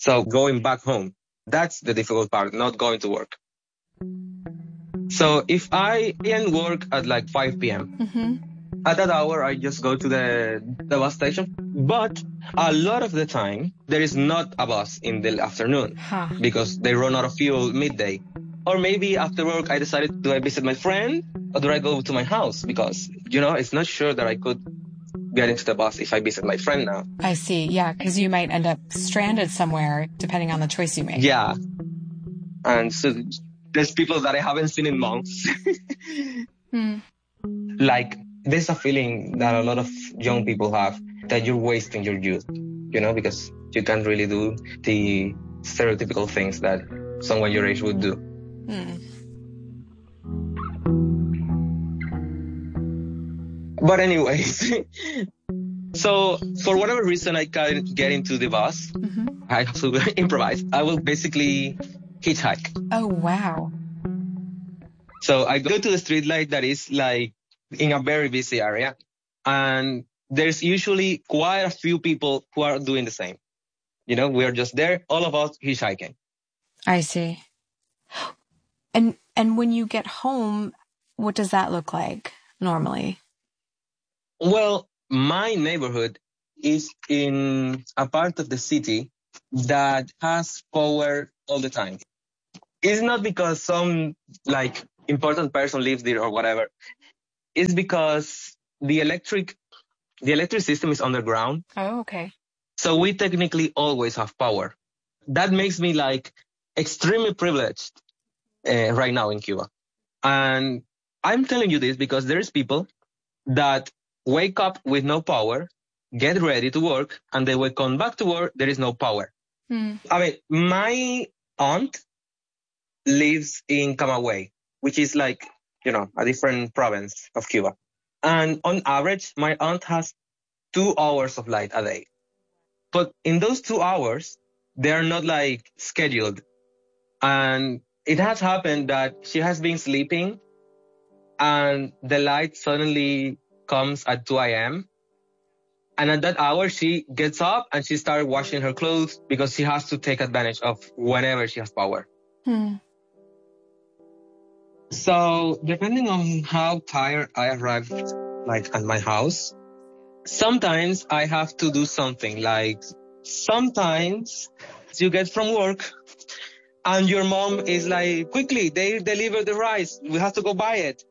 So going back home, that's the difficult part, not going to work. So if I end work at like 5 p.m., at that hour, I just go to the bus station. But a lot of the time, there is not a bus in the afternoon because they run out of fuel midday. Or maybe after work, I decided, do I visit my friend or do I go to my house? Because, it's not sure that I could get into the bus if I visit my friend now. I see. Yeah, because you might end up stranded somewhere depending on the choice you make. Yeah. And so there's people that I haven't seen in months. Like, there's a feeling that a lot of young people have that you're wasting your youth, because you can't really do the stereotypical things that someone your age would do. But anyways, so for whatever reason I can't get into the bus, I have to improvise. I will basically hitchhike. Oh, wow. So I go to the street light that is like in a very busy area. And there's usually quite a few people who are doing the same. We're just there, all of us hitchhiking. I see. And when you get home, what does that look like normally? Well, my neighborhood is in a part of the city that has power all the time. It's not because some important person lives there or whatever. It's because the electric system is underground. Oh, okay. So we technically always have power. That makes me extremely privileged right now in Cuba. And I'm telling you this because there's people that wake up with no power, get ready to work, and they will come back to work, there is no power. I mean, my aunt lives in Camagüey, which is a different province of Cuba. And on average, my aunt has 2 hours of light a day. But in those 2 hours, they are not scheduled. And it has happened that she has been sleeping and the light suddenly comes at 2 a.m. And at that hour, she gets up and she starts washing her clothes because she has to take advantage of whenever she has power. So depending on how tired I arrive at my house, sometimes I have to do something. Sometimes you get from work and your mom is quickly, they deliver the rice. We have to go buy it.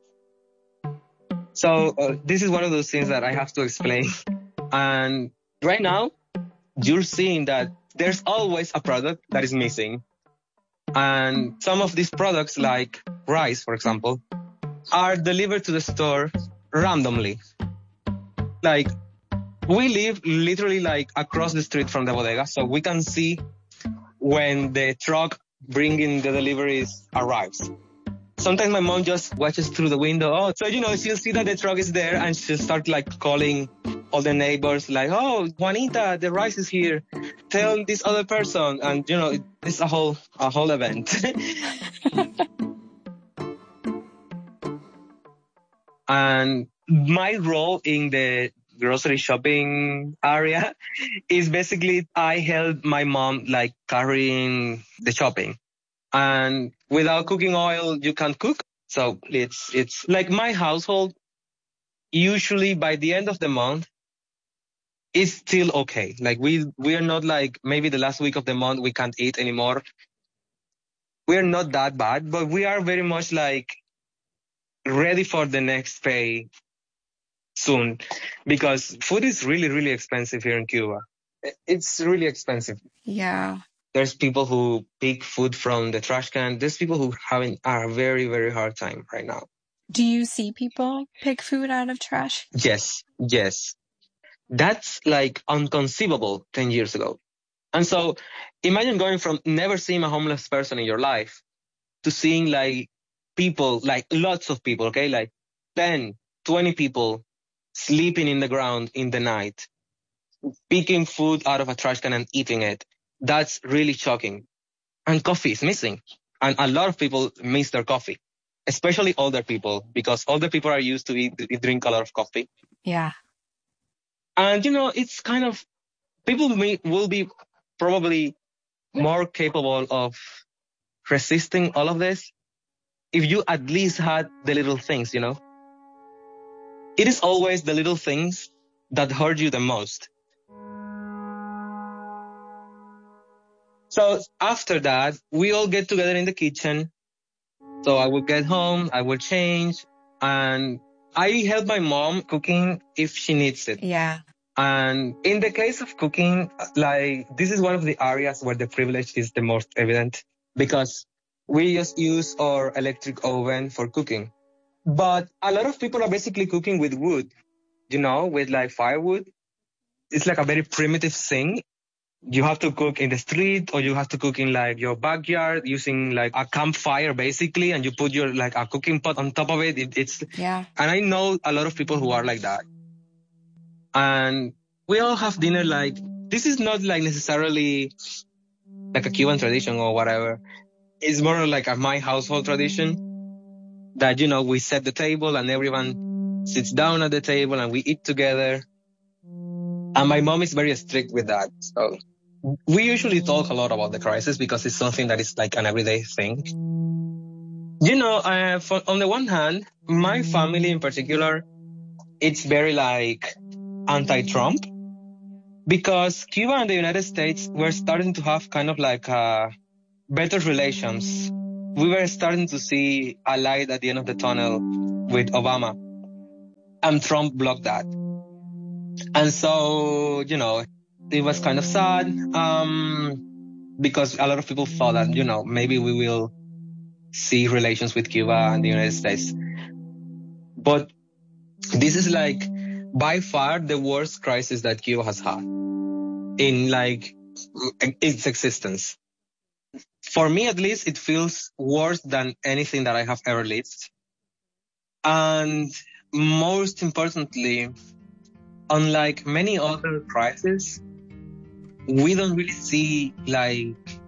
So this is one of those things that I have to explain. And right now, you're seeing that there's always a product that is missing. And some of these products, like rice, for example, are delivered to the store randomly. We live literally across the street from the bodega, so we can see when the truck bringing the deliveries arrives. Sometimes my mom just watches through the window. So, she'll see that the truck is there and she'll start calling all the neighbors oh, Juanita, the rice is here. Tell this other person. And, it's a whole event. And my role in the grocery shopping area is basically I help my mom carrying the shopping. And without cooking oil, you can't cook. So it's my household, usually by the end of the month, is still okay. We are not maybe the last week of the month, we can't eat anymore. We're not that bad, but we are very much ready for the next pay soon because food is really, really expensive here in Cuba. It's really expensive. Yeah. There's people who pick food from the trash can. There's people who having a very, very hard time right now. Do you see people pick food out of trash? Yes. That's unconceivable 10 years ago. And so imagine going from never seeing a homeless person in your life to seeing people, lots of people, okay? 10, 20 people sleeping in the ground in the night, picking food out of a trash can and eating it. That's really shocking. And coffee is missing. And a lot of people miss their coffee, especially older people, because older people are used to drink a lot of coffee. Yeah. And, it's kind of, people will be probably more capable of resisting all of this if you at least had the little things, you know? It is always the little things that hurt you the most. So after that, we all get together in the kitchen. So I will get home, I will change, and I help my mom cooking if she needs it. Yeah. And in the case of cooking, like this is one of the areas where the privilege is the most evident because we just use our electric oven for cooking. But a lot of people are basically cooking with wood, you know, with like firewood. It's like a very primitive thing. You have to cook in the street or you have to cook in like your backyard using like a campfire basically, and you put your like a cooking pot on top of it. It's Yeah. And I know a lot of people who are like that. And we all have dinner like, this is not like necessarily like a Cuban tradition or whatever. It's more like a my household tradition that, you know, we set the table and everyone sits down at the table and we eat together. And my mom is very strict with that. So we usually talk a lot about the crisis because it's something that is like an everyday thing. You know, on the one hand, my family in particular, it's very like anti-Trump because Cuba and the United States were starting to have kind of like better relations. We were starting to see a light at the end of the tunnel with Obama, and Trump blocked that. And so, you know, it was kind of sad because a lot of people thought that, you know, maybe we will see relations with Cuba and the United States. But this is like by far the worst crisis that Cuba has had in like its existence. For me, at least, it feels worse than anything that I have ever lived. And most importantly, unlike many other crises, we don't really see like